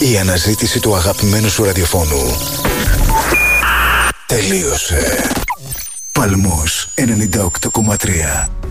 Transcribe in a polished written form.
Η αναζήτηση του αγαπημένου σου ραδιοφώνου τελείωσε. Παλμός 98,3.